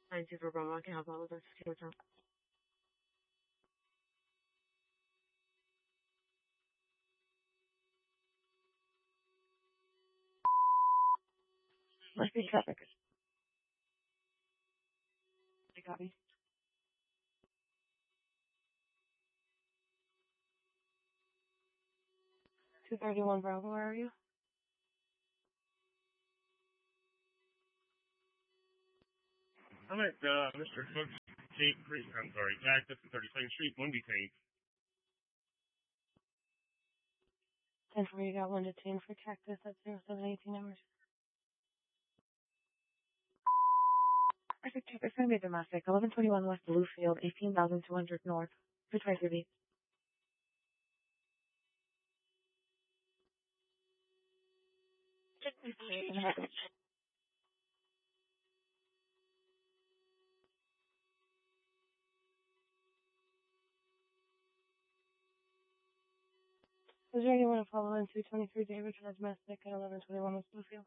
9-2 for Bravo. I can help out with this. What's up? Must be traffic. I copy. 231 Bravo, where are you? I'm at Mr. Cook's Cactus and 32nd Street, Windy Tank. 10 for you, got 1 detained for Cactus at 0718 hours. Perfect, check. It's going to be domestic. 1121 West Bluefield, 18,200 North. 223 Is there anyone to follow in 223 David for domestic at 1121 West Bluefield?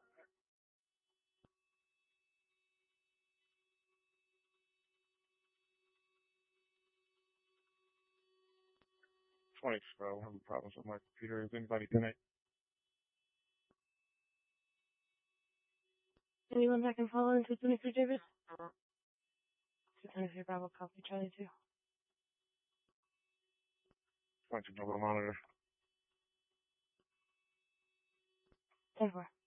20, bro. I'm having problems with my computer. Is anybody tonight? Anyone that can follow in 223 David? 223 Bravo, copy, Charlie 2. Bunch of double monitor. 10-4.